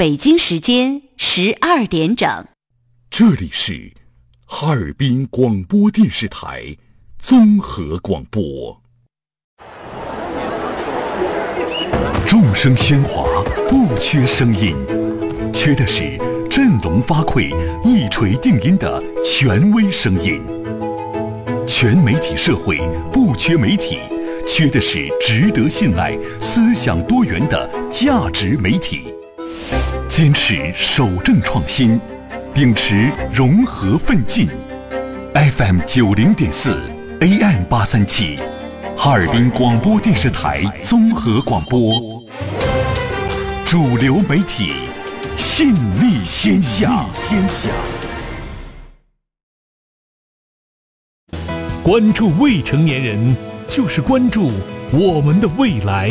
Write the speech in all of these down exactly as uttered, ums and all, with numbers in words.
北京时间十二点整。 这里是哈尔滨广播电视台综合广播。众声喧哗，不缺声音，缺的是振聋发聩、一锤定音的权威声音。全媒体社会不缺媒体，缺的是值得信赖、思想多元的价值媒体。坚持守正创新，秉持融合奋进。F M 九零点四 A M 八三七，哈尔滨广播电视台综合广播，主流媒体，信力天下。天下。 关注未成年人，就是关注我们的未来。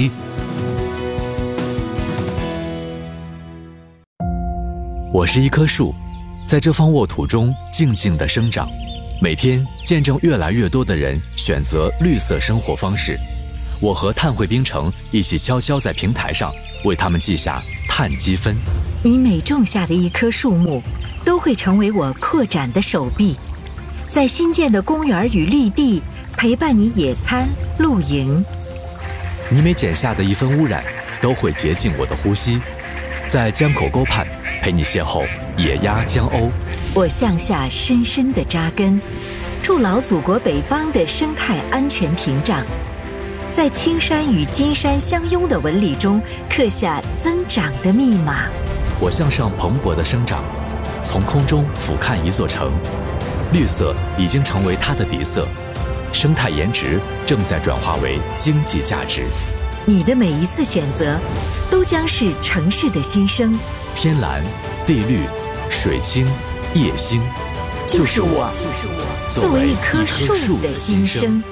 我是一棵树，在这方沃土中静静地生长，每天见证越来越多的人选择绿色生活方式。我和碳汇冰城一起悄悄在平台上为他们记下碳积分。 你每种下的一棵树木，都会成为我扩展的手臂，在新建的公园与绿地陪伴你野餐露营。 你每剪下的一分污染，都会洁净我的呼吸，在江口沟畔陪你邂逅野鸭江鸥。 我向下深深地扎根，筑牢祖国北方的生态安全屏障，在青山与金山相拥的纹理中刻下增长的密码。 我向上蓬勃地生长，从空中俯瞰一座城，绿色已经成为它的底色，生态颜值正在转化为经济价值。 你的每一次选择，都将是城市的新生。 天蓝、地绿、水清、夜星， 就是我，就是我，作为一棵树的心声。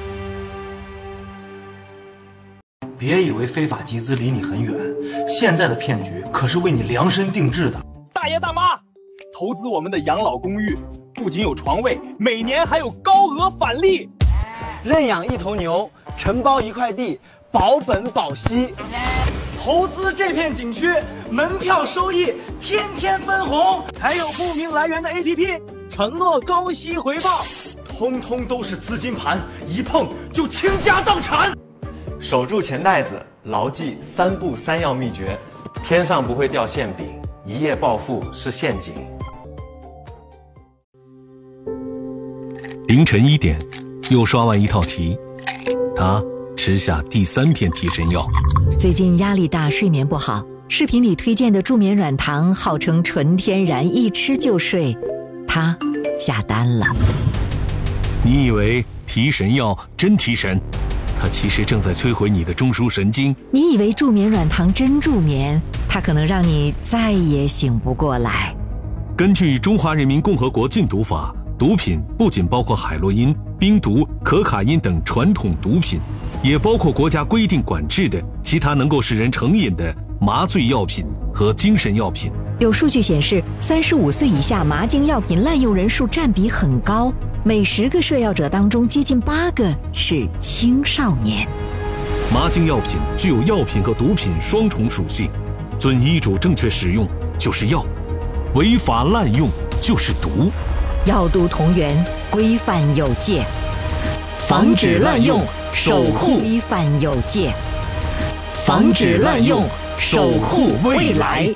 别以为非法集资离你很远，现在的骗局可是为你量身定制的。 大爷大妈，投资我们的养老公寓，不仅有床位，每年还有高额返利。 认养一头牛，承包一块地，保本保息。 投资这片景区，门票收益天天分红，还有不明来源的 A P P， 承诺高息回报，通通都是资金盘，一碰就倾家荡产。 守住钱袋子，牢记三不三要秘诀：天上不会掉馅饼，一夜暴富是陷阱。 凌晨一点，又刷完一套题，他吃下第三片提神药。 最近压力大，睡眠不好，视频里推荐的助眠软糖号称纯天然，一吃就睡，他下单了。 你以为提神药真提神，它其实正在摧毁你的中枢神经。 你以为助眠软糖真助眠，它可能让你再也醒不过来。 根据《中华人民共和国禁毒法》，毒品不仅包括海洛因、冰毒、可卡因等传统毒品，也包括国家规定管制的其他能够使人成瘾的麻醉药品和精神药品。 有数据显示，三十五岁以下麻精药品滥用人数占比很高，每十个涉药者当中，接近八个是青少年。 麻精药品具有药品和毒品双重属性，遵医嘱正确使用就是药，违法滥用就是毒。 药毒同源，规范有界， 防止滥用，守护规范有界， 防止滥用，守护未来。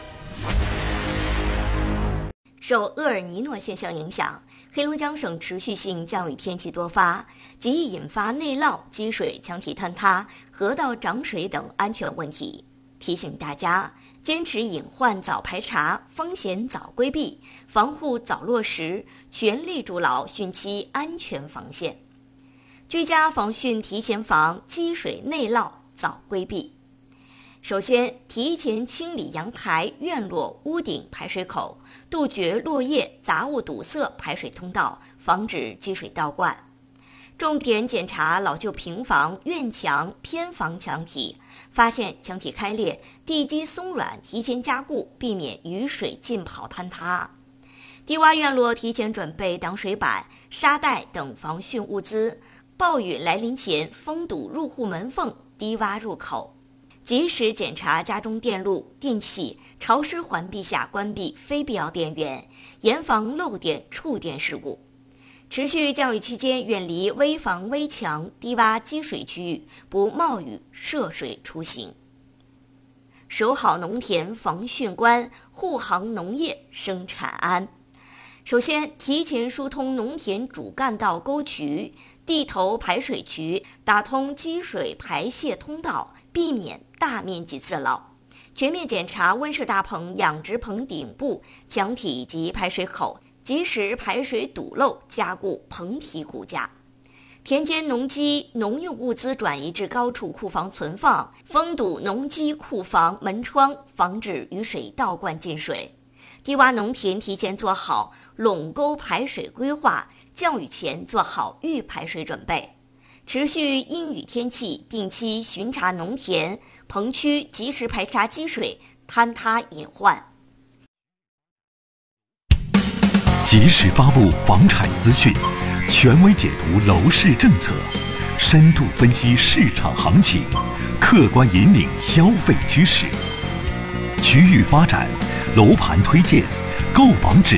受厄尔尼诺现象影响，黑龙江省持续性降雨天气多发，极易引发内涝、积水、墙体坍塌、河道涨水等安全问题。提醒大家坚持隐患早排查，风险早规避，防护早落实，全力筑牢汛期安全防线。居家防汛提前防，积水内涝早规避。首先，提前清理阳台、院落、屋顶排水口，杜绝落叶、杂物堵塞排水通道，防止积水倒灌。重点检查老旧平房、院墙、偏房墙体，发现墙体开裂、地基松软，提前加固，避免雨水浸泡坍塌。低洼院落提前准备挡水板、沙袋等防汛物资，暴雨来临前封堵入户门缝、低洼入口。 及时检查家中电路、电器，潮湿环闭下关闭非必要电源，严防漏电、触电事故。持续降雨期间，远离危房危墙、低洼积水区域，不冒雨涉水出行。守好农田防汛关，护航农业生产安。首先，提前疏通农田主干道沟渠、地头排水渠，打通积水排泄通道，避免大面积自涝。全面检查温室大棚、养殖棚顶部、墙体及排水口，及时排水堵漏，加固棚体骨架。田间农机农用物资转移至高处库房存放，封堵农机库房门窗，防止雨水倒灌进水。低洼农田提前做好垄沟排水规划，降雨前做好预排水准备。持续阴雨天气，定期巡查农田棚区，及时排查积水、坍塌隐患。 及时发布房产资讯，权威解读楼市政策，深度分析市场行情，客观引领消费趋势。区域发展、楼盘推荐、购房指